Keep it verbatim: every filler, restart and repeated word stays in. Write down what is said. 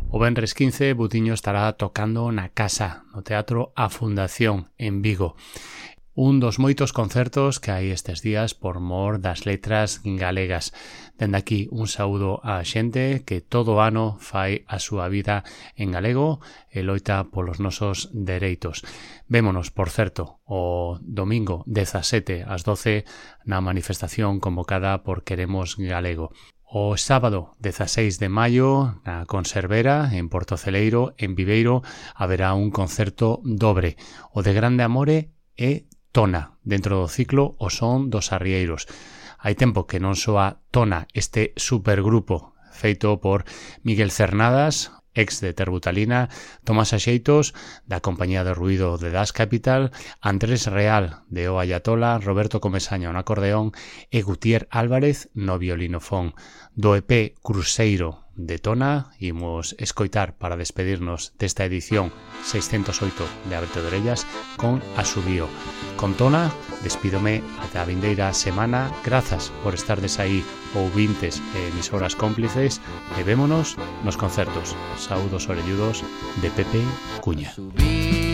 O venres quince, Butiño estará tocando na casa, no Teatro A Fundación, en Vigo. Un dos moitos concertos que hai estes días por mor das letras galegas. Dende aquí un saúdo á xente que todo o ano fai a súa vida en galego e loita polos nosos dereitos. Vémonos, por certo, o domingo dezasete ás doce na manifestación convocada por Queremos Galego. O sábado dezaseis de maio, na Conservera, en Portoceleiro, en Viveiro, haberá un concerto dobre, o de Grande Amore e Tona, dentro do ciclo O Son dos Arrieiros. Hai tempo que non soa Tona, este supergrupo feito por Miguel Cernadas, ex de Terbutalina, Tomás Axeitos, da Compañía de Ruido de Das Capital, Andrés Real, de O Ayatola, Roberto Comesaña no acordeón e Gutier Álvarez no violinofón. Do E P Cruzeiro de Tona imos escoitar para despedirnos desta edición seiscentos oito de Abrete de Orellas con Asubío. Con Tona despídome ata a vindeira semana. Grazas por estardes aí, ouvintes e emisoras cómplices, e vémonos nos concertos. Saúdos orelludos de Pepe Cuña.